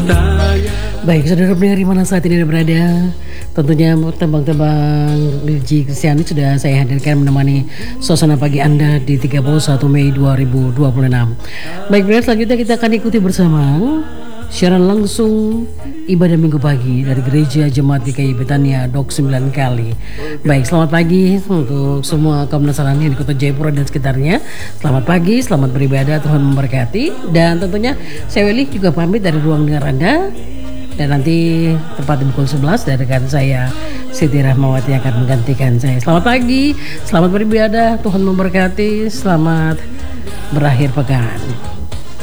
Baik, saudara pendengar di mana saat ini Anda berada, tentunya tembang-tembang religi Kristiani sudah saya hadirkan menemani suasana pagi Anda di 31 Mei 2026. Baik, pendengar, selanjutnya kita akan ikuti bersama siaran langsung ibadah minggu pagi dari Gereja Jemaat GKI Betania Dok 9 kali. Baik, selamat pagi untuk semua kaum Nasrani di Kota Jayapura dan sekitarnya. Selamat pagi, selamat beribadah, Tuhan memberkati. Dan tentunya saya Willy juga pamit dari ruang dengar Anda. Dan nanti tepat di pukul 11 dari rekan saya Siti Rahmawati akan menggantikan saya. Selamat pagi, selamat beribadah, Tuhan memberkati, selamat berakhir pekan.